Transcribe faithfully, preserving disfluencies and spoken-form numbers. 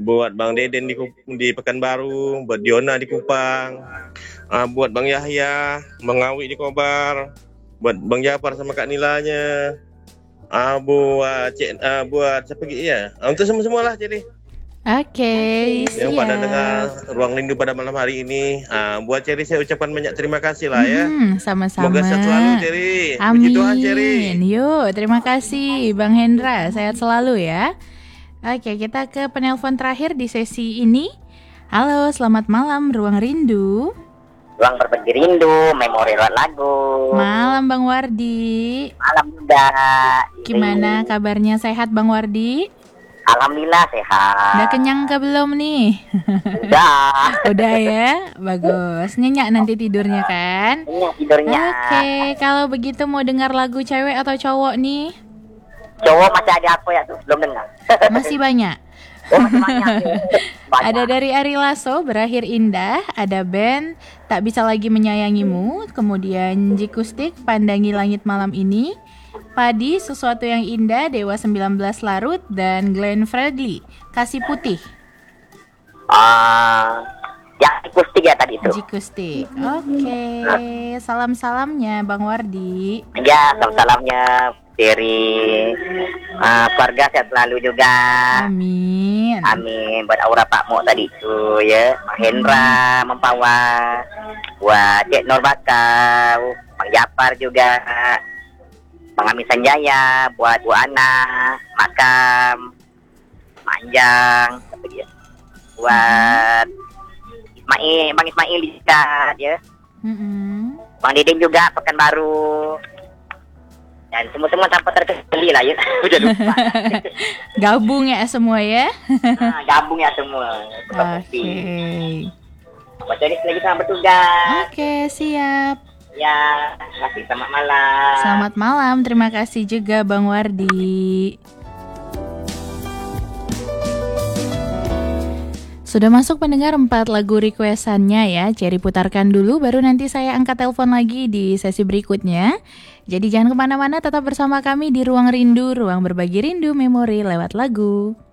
buat Bang Deden di, di Pekanbaru, buat Diona di Kupang, uh, buat Bang Yahya, Bang Awi di Kobar, buat Bang Jafar sama Kak Nilanya, uh, buat Cik, uh, buat siapa lagi ya? Uh, untuk semua-semua lah jadi. Oke, Yang pada dengar siap. Ruang Rindu pada malam hari ini, uh, buat Cherry saya ucapkan banyak terima kasih lah ya. Mm-mm, sama-sama. Semoga sehat selalu Cherry. Puji Tuhan Cherry. Amin. Yuk, terima kasih Bang Hendra. Sehat selalu ya. Oke, kita ke penelpon terakhir di sesi ini. Halo, selamat malam Ruang Rindu. Ruang Berbagi Rindu, memori lewat lagu. Malam Bang Wardi. Malam juga. Gimana kabarnya, sehat Bang Wardi? Alhamdulillah sehat. Udah kenyang ke belum nih? Udah. Udah ya, bagus. Nyenyak nanti tidurnya kan? Nyenyak tidurnya. Oke, kalau begitu mau dengar lagu cewek atau cowok nih? Cowok masih ada aku ya tuh, belum dengar. Masih banyak. Oh, masih banyak. Banyak. Ada dari Ari Lasso, Berakhir Indah. Ada band Tak Bisa Lagi Menyayangimu. Kemudian Jikustik, Pandangi Langit Malam Ini. Padi, Sesuatu Yang Indah, Dewa sembilan belas Larut. Dan Glenn Fredly, Kasih Putih. Ah, yang akustik ya tadi itu. Jikustik. Oke, salam-salamnya Bang Wardi. Ya, salam-salamnya dari uh, keluarga sehat selalu juga. Amin. Amin. Buat Aura Pak Mo tadi itu ya, Pak Hendra Mempawa, buat Cik Nur Bakau, Bang Japar juga, Bang Amin Sanjaya, buat Bu Ana, Makam, Panjang, apa dia? Buat Ismail, Bang Ismail Likat ya, Mm-mm. Bang Deden juga Pekanbaru. Dan semua-semua tanpa terkecuali lah ya. Udah lupa. Gabung ya semua ya. Nah, gabung ya semua. Oke. Okay. Buat jadi lagi sama bertugas. Oke, okay, siap. Ya, kasih selamat malam. Selamat malam, terima kasih juga Bang Wardi. Sudah masuk pendengar empat lagu requestannya ya. Cherry putarkan dulu, baru nanti saya angkat telepon lagi di sesi berikutnya. Jadi jangan kemana-mana, tetap bersama kami di Ruang Rindu, Ruang Berbagi Rindu Memori lewat lagu.